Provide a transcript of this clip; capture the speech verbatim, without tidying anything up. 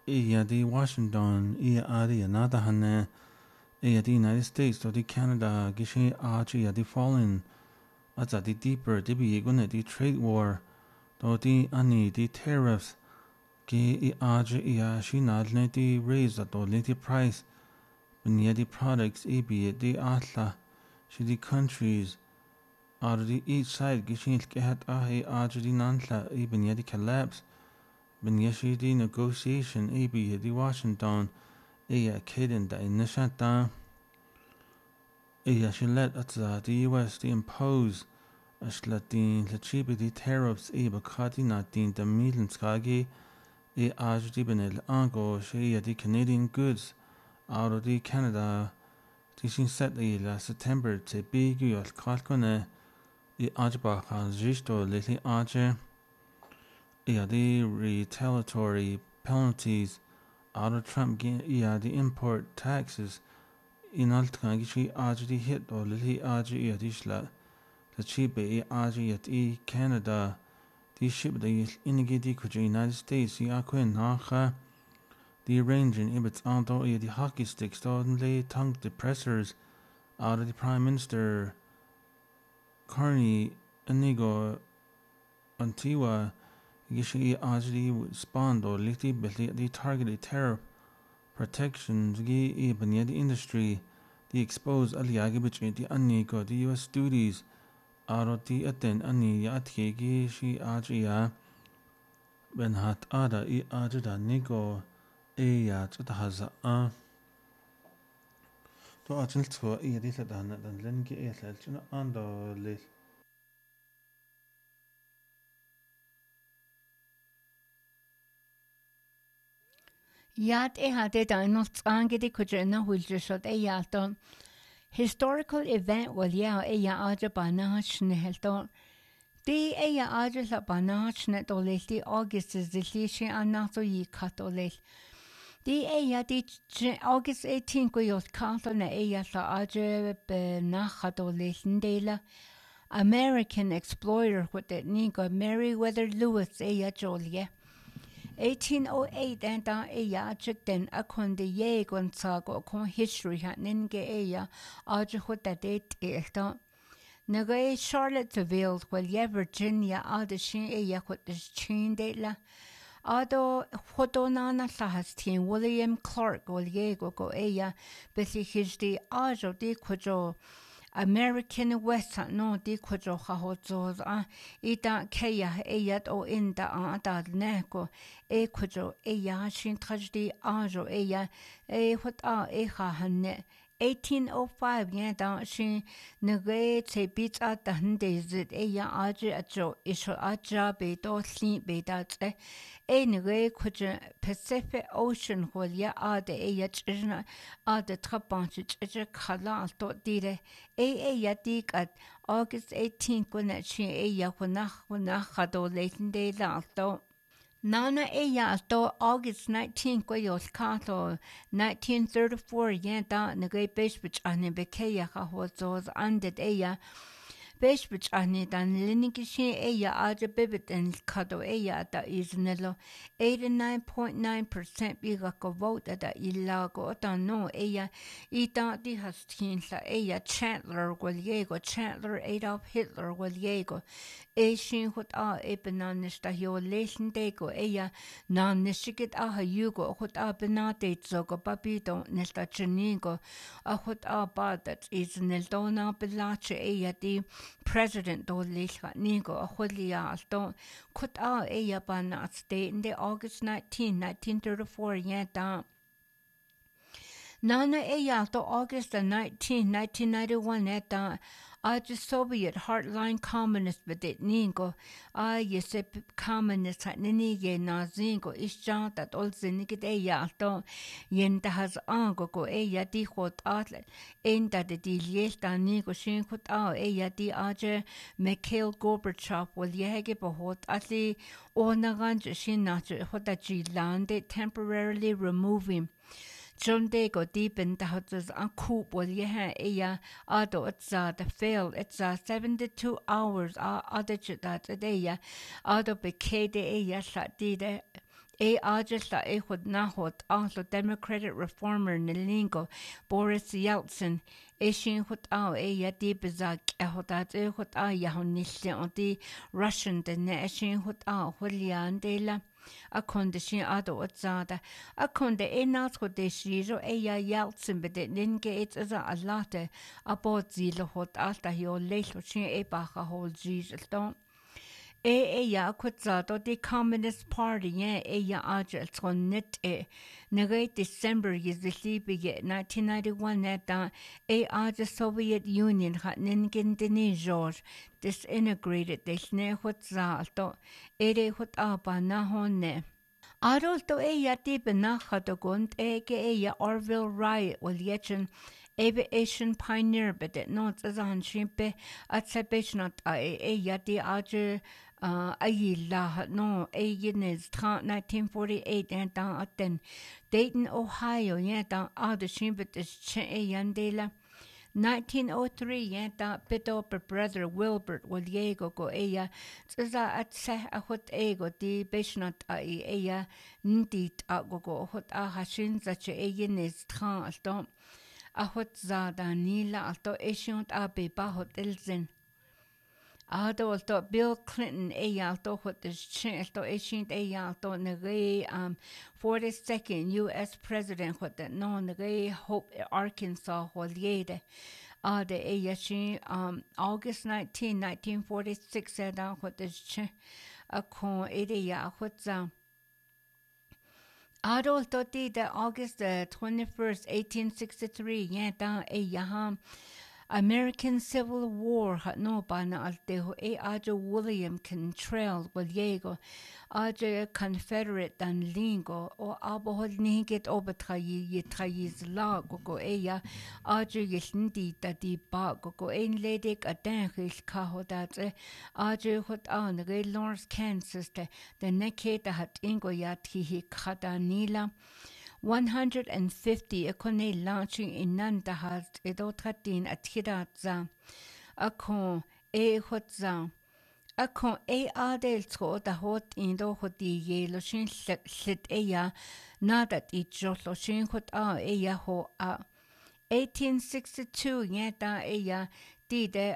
iya di Washington iya adi another hanne iya di United States to di Canada gishi aji iya di fallen aza di deeper di bi gune di trade war to di ani di tariffs ki i aji iya shi nadne di raise to di price bin di products i bi di atla shi di countries out of the each side gishi ilkehat ahi aji di nantla i bin di collapse bin yeshi di negotiation i bi di Washington iya kidin da inishata iya shi let atza the U S di impose ashlatin lachibi di tariffs i bakati natin da milen skagi i aj di benel ango shi di Canadian goods out of the Canada di sin set i la September te bigi al kalkone i aj bakan jisto lili aje i di retaliatory penalties out of Trump i di import taxes in altkan gishi aj di hit o lili aj i di shla the cheap i aji at e Canada the ship the inigi di kuja United States i aquin nacha the arranging ibits anto i the hockey sticks the tongue depressors out of the Prime Minister Carney Inigo Antiwa gishi i aji spawned or liti belly the targeted terror protections gi i banya the industry the exposed aliagi between the anigo the U S duties Aroti aten ani yatkegi shi ajiya ben hat ada i ajida nigo e ya thaza a to ajil tso i di dan dan lengi e selchuna ando le Yat e hade da no tsangedi kujena huljishot e yaton historical event wal ya e ya aja banach nehelto di e ya aja la banach ne doleti August zilishi anato yi katolel di e ya di August eighteenth go yot kato ne e ya la aja be nachadolel ndela American explorer with it nigo Meriwether Lewis e ya jolie eighteen oh eight and da eya chikten akonde ye gon sago kon history hat ninge eya aja hota date eta naga Charlottesville well ye Virginia ada shin eya hot chin de la ado hodonana lahas tin William Clark well ye go go eya besi hijdi ajo de kojo American West no di kojo hahozo a ita keya eyat o inda a da neko e kojo eya shin tragedy ajo eya e hot a e ha hanne eighteen oh five yeah da shin nage te bit at da hande zit eya aje ajo isho aja be do sli be da tse e nage kojo Pacific Ocean hol ya ade eya china ade trapanch eje khala to dire e eya dik at August eighteenth kuna shin eya kuna kuna khado leinde la to Nana eya to August nineteenth ko yos kato nineteen thirty-four yeah da nage beshbich ane bekeya ha hozos anded eya beshbich ane dan linigishi eya aja bibit en kado eya da iznelo eighty-nine point nine percent biga ko vote da ilago da no eya ita di hastin la eya Chandler Guliego Chandler Adolf Hitler Guliego e shin hot a e benanis da yo lesen dego eya na nishigit a ha yugo hot a benate zogo babito nesta chinigo a hot a badat is neldona belache eya di president do lecha nigo a holia alto hot a eya banat state in the August nineteenth nineteen thirty-four yeah da Nana eya to August nineteenth nineteen ninety-one eta a Soviet hardline communist bedit ningo a yesep communist hat ninige na zingo isja dat olzinigit eya to yenda has ango go eya di hot atlet enda de di liesta nigo shin hot a eya di aje Mikhail Gorbachev will yege behot atli onagan shin nach hotaji lande temporarily remove him John Dego deep in the houses and coop will ye ha eya ado itza the fail itza seventy-two hours a adich that eya ado bekede eya shat dide e ajala e hod nahot ahlo Democratic reformer Nilingo Boris Yeltsin e shin hot au e ya di bezak e hot at e hot a ya honille on di Russian de ne shin hot au holian de la a konde shin ado otzada a konde e nas hot de shiro e ya Yeltsin bede ninge et as a late a bod zilo hot alta hi o leilo shin e bacha hol zilo E e ya kwatsato the Communist Party yeah e ya ajal tron net e nagay December yizli bige nineteen ninety-one neta e aja Soviet Union hat ningin dini George disintegrated des ne kwatsato e de hot aba na honne Adolto e ya di benachadogund e ge e ya Orville riot wal yechen aviation pioneer but it not as on shimpe at sebeshnat e e ya di aja Uh, ayila no is nineteen forty-eight and down at then Dayton, Ohio, yeah, down audition but this yandela. nineteen oh three, yeah, down bit up a brother Wilbert will yego go ea, zaza at se a hot ego di beshnat a ea, ndit a go go hot a hashin such a yin is tran alto a hot zada nila alto eshont a beba hot elzen. Adolto Bill Clinton e alto hot is chinto eshint e alto nagay um forty-second U S president hot that no nagay Hope Arkansas holiede ade e yashin um August nineteenth nineteen forty-six e down hot is chin a con e ya hot zam Adolto di the August twenty-first eighteen sixty-three yeah down e yaham American Civil War hat no bana alteho e aja William Cantrell Waliego aja Confederate dan lingo o abohol niget obatrayi yitrayiz la gogo eya aja yishndi da di ba gogo ein ledik adenhil kahodate aja hot an re Lawrence Kansas de the neketa hat ingo yati hi kada nila one hundred fifty ekone launching in Nandahas edotratin athiratza akon e hotza akon e adel tro da hot indo hoti yelo shin slit eya nadat it jolo shin hot a eya ho a eighteen sixty-two yeta eya di de